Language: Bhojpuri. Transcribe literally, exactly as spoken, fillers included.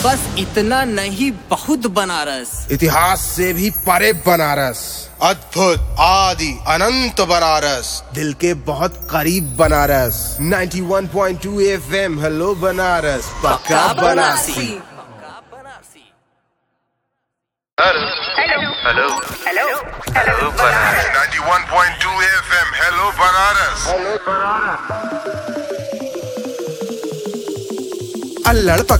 बस इतना नहीं, बहुत बनारस। इतिहास से भी परे बनारस, अद्भुत आदि अनंत बनारस, दिल के बहुत करीब बनारस। इक्यानवे पॉइंट दो एफएम हेलो बनारस, पक्का Banarasi. Hello hello hello hello Banaras. इक्यानवे पॉइंट दो एफएम हेलो बनारस। अल्लड़